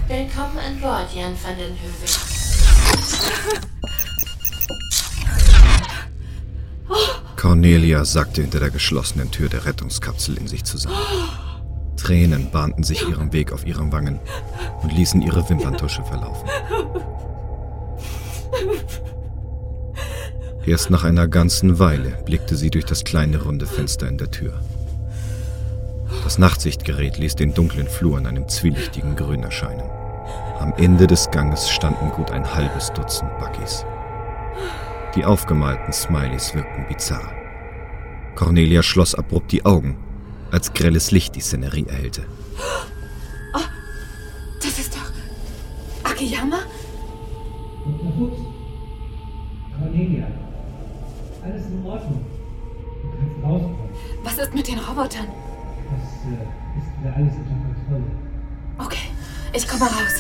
Willkommen an Bord, Jan van den Heuvel. Cornelia sackte hinter der geschlossenen Tür der Rettungskapsel in sich zusammen. Tränen bahnten sich ihren Weg auf ihren Wangen und ließen ihre Wimperntusche verlaufen. Erst nach einer ganzen Weile blickte sie durch das kleine runde Fenster in der Tür. Das Nachtsichtgerät ließ den dunklen Flur in einem zwielichtigen Grün erscheinen. Am Ende des Ganges standen gut ein halbes Dutzend Buggys. Die aufgemalten Smileys wirkten bizarr. Cornelia schloss abrupt die Augen, als grelles Licht die Szenerie erhellte. Oh, das ist doch Akiyama? Dr. Fuchs, Cornelia, alles in Ordnung. Du kannst rauskommen. Was ist mit den Robotern? Das ist wieder alles unter Kontrolle. Okay, ich komme raus.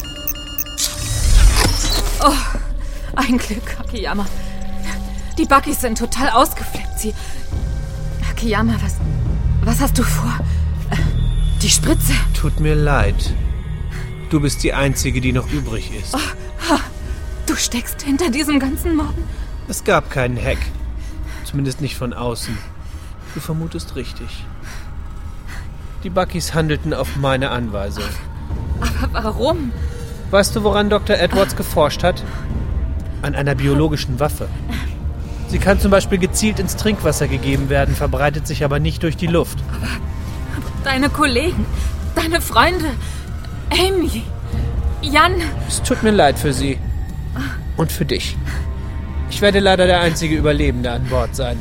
Oh, ein Glück, Akiyama. Die Buggys sind total ausgeflippt. Akiyama, was hast du vor? Die Spritze. Tut mir leid. Du bist die Einzige, die noch übrig ist. Oh, du steckst hinter diesem ganzen Morden? Es gab keinen Hack. Zumindest nicht von außen. Du vermutest richtig. Die Buggys handelten auf meine Anweisung. Aber warum? Weißt du, woran Dr. Edwards geforscht hat? An einer biologischen Waffe. Sie kann zum Beispiel gezielt ins Trinkwasser gegeben werden, verbreitet sich aber nicht durch die Luft. Aber deine Kollegen, deine Freunde, Amy, Jan... Es tut mir leid für sie. Und für dich. Ich werde leider der einzige Überlebende an Bord sein.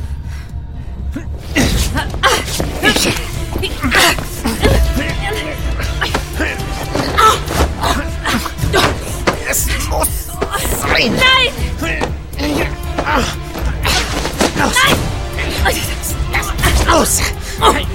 Es muss sein! Nein! Los! Los!